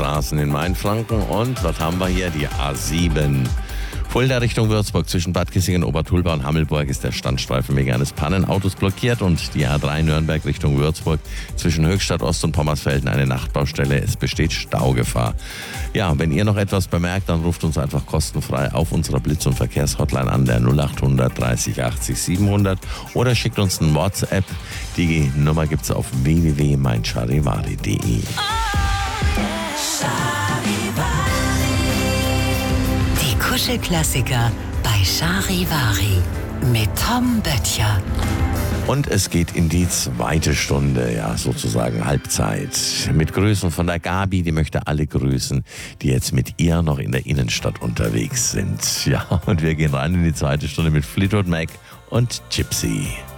Straßen in Mainfranken. Und was haben wir hier? Die A7. Fulda Richtung Würzburg zwischen Bad Kissingen, Obertulba und Hammelburg ist der Standstreifen wegen eines Pannenautos blockiert und die A3 Nürnberg Richtung Würzburg zwischen Höchstadt Ost und Pommersfelden eine Nachtbaustelle. Es besteht Staugefahr. Ja, wenn ihr noch etwas bemerkt, dann ruft uns einfach kostenfrei auf unserer Blitz- und Verkehrshotline an, der 0800 30 80 700 oder schickt uns ein WhatsApp. Die Nummer gibt's auf www.meincharivari.de. Kuschelklassiker bei Charivari mit Tom Böttcher. Und es geht in die zweite Stunde, ja, sozusagen Halbzeit. Mit Grüßen von der Gabi, die möchte alle grüßen, die jetzt mit ihr noch in der Innenstadt unterwegs sind. Ja, und wir gehen rein in die zweite Stunde mit Fleetwood Mac und Gypsy.